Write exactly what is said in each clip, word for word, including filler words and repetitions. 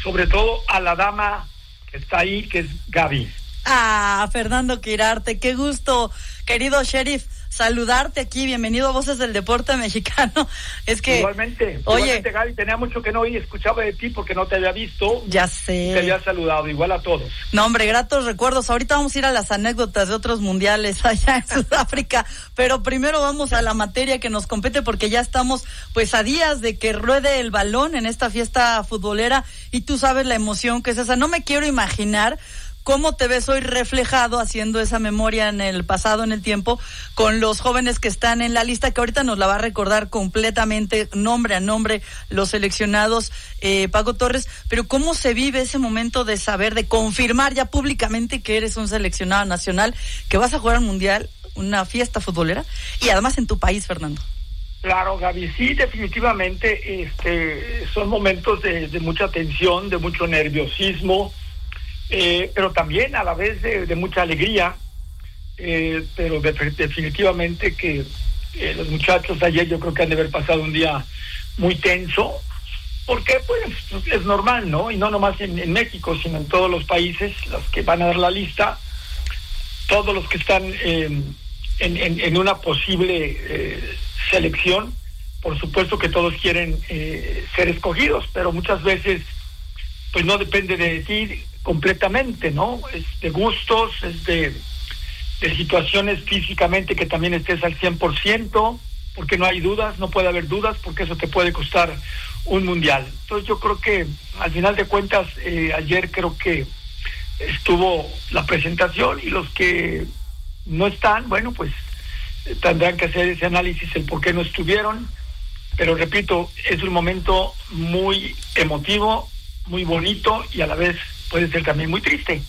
sobre todo a la dama que está ahí, que es Gaby. Ah, Fernando Quirarte, qué gusto, querido Sheriff, saludarte aquí, bienvenido a Voces del Deporte Mexicano. Es que igualmente, oye, igualmente Gaby, tenía mucho que no oí, escuchaba de ti porque no te había visto. Ya sé. Te había saludado, igual a todos. No, hombre, gratos recuerdos. Ahorita vamos a ir a las anécdotas de otros mundiales allá en Sudáfrica, pero primero vamos a la materia que nos compete porque ya estamos pues a días de que ruede el balón en esta fiesta futbolera y tú sabes la emoción que es esa. No me quiero imaginar ¿cómo te ves hoy reflejado haciendo esa memoria en el pasado, en el tiempo, con los jóvenes que están en la lista, que ahorita nos la va a recordar completamente, nombre a nombre, los seleccionados, eh, Paco Torres, pero cómo se vive ese momento de saber, de confirmar ya públicamente que eres un seleccionado nacional, que vas a jugar al Mundial, una fiesta futbolera, y además en tu país, Fernando? Claro, Gaby, sí, definitivamente este, son momentos de, de mucha tensión, de mucho nerviosismo, Eh, pero también a la vez de, de mucha alegría, eh, pero de, definitivamente que eh, los muchachos de ayer yo creo que han de haber pasado un día muy tenso, porque pues es normal, ¿no? Y no nomás en, en México, sino en todos los países, los que van a dar la lista, todos los que están eh, en, en, en una posible eh, selección, por supuesto que todos quieren eh, ser escogidos, pero muchas veces pues no depende de ti completamente, ¿no? Es de gustos, es de, de situaciones físicamente que también estés al cien por ciento, porque no hay dudas, no puede haber dudas, porque eso te puede costar un mundial. Entonces yo creo que al final de cuentas eh, ayer creo que estuvo la presentación y los que no están, bueno, pues eh, tendrán que hacer ese análisis el por qué no estuvieron, pero repito, es un momento muy emotivo, muy bonito y a la vez puede ser también muy triste.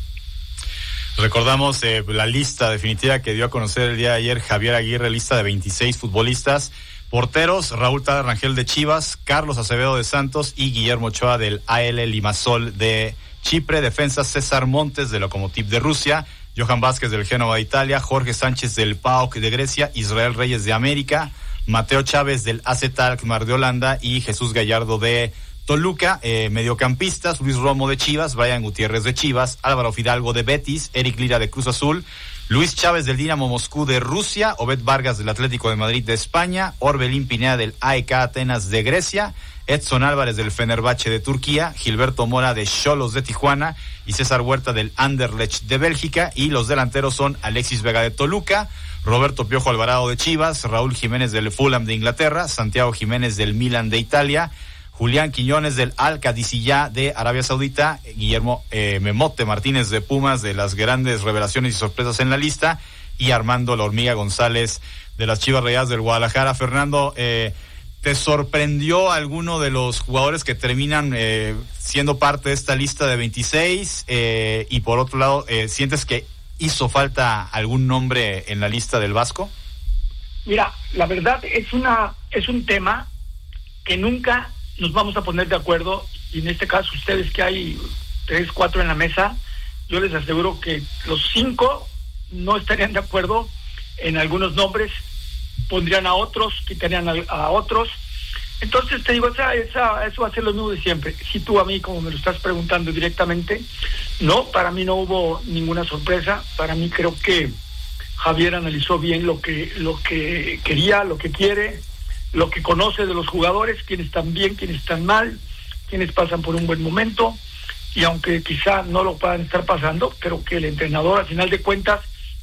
Recordamos eh, la lista definitiva que dio a conocer el día de ayer Javier Aguirre, lista de veintiséis futbolistas, porteros, Raúl Tala Rangel de Chivas, Carlos Acevedo de Santos y Guillermo Ochoa del A L Limassol de Chipre, defensas César Montes del Lokomotiv de Rusia, Johan Vázquez del Génova de Italia, Jorge Sánchez del P A O K de Grecia, Israel Reyes de América, Mateo Chávez del A Z Alkmaar de Holanda y Jesús Gallardo de Toluca, eh, mediocampistas, Luis Romo de Chivas, Brian Gutiérrez de Chivas, Álvaro Fidalgo de Betis, Eric Lira de Cruz Azul, Luis Chávez del Dinamo Moscú de Rusia, Obed Vargas del Atlético de Madrid de España, Orbelín Pineda del A E K Atenas de Grecia, Edson Álvarez del Fenerbahce de Turquía, Gilberto Mora de Xolos de Tijuana y César Huerta del Anderlecht de Bélgica, y los delanteros son Alexis Vega de Toluca, Roberto Piojo Alvarado de Chivas, Raúl Jiménez del Fulham de Inglaterra, Santiago Jiménez del Milan de Italia, Julián Quiñones del Al-Qadisiyah de Arabia Saudita, Guillermo eh, Memote Martínez de Pumas, de las grandes revelaciones y sorpresas en la lista, y Armando La Hormiga González de las Chivas Rayadas del Guadalajara. Fernando, eh, ¿te sorprendió alguno de los jugadores que terminan eh, siendo parte de esta lista de veintiséis? Eh, y por otro lado, eh, ¿sientes que hizo falta algún nombre en la lista del Vasco? Mira, la verdad es una es un tema que nunca nos vamos a poner de acuerdo, y en este caso ustedes que hay tres, cuatro en la mesa, yo les aseguro que los cinco no estarían de acuerdo en algunos nombres, pondrían a otros, quitarían a, a otros. Entonces te digo, esa, esa, eso va a ser lo mismo de siempre. Si tú a mí, como me lo estás preguntando directamente, no, para mí no hubo ninguna sorpresa. Para mí creo que Javier analizó bien lo que, lo que quería, lo que quiere, lo que conoce de los jugadores, quienes están bien, quienes están mal, quienes pasan por un buen momento, y aunque quizá no lo puedan estar pasando, creo que el entrenador, al final de cuentas,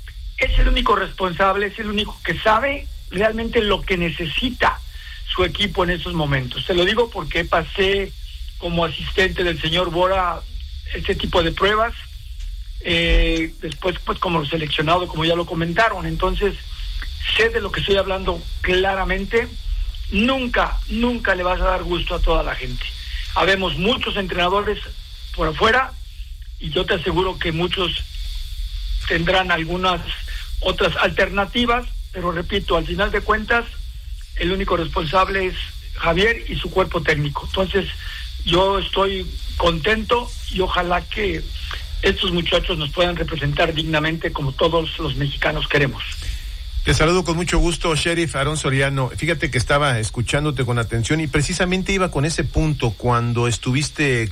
es el único responsable, es el único que sabe realmente lo que necesita su equipo en esos momentos. Te lo digo porque pasé como asistente del señor Bora este tipo de pruebas, eh, después pues como seleccionado, como ya lo comentaron, entonces sé de lo que estoy hablando claramente. Nunca, nunca le vas a dar gusto a toda la gente. Habemos muchos entrenadores por afuera y yo te aseguro que muchos tendrán algunas otras alternativas, pero repito, al final de cuentas, el único responsable es Javier y su cuerpo técnico. Entonces, yo estoy contento y ojalá que estos muchachos nos puedan representar dignamente como todos los mexicanos queremos. Te saludo con mucho gusto, Sheriff Aarón Soriano. Fíjate que estaba escuchándote con atención y precisamente iba con ese punto cuando estuviste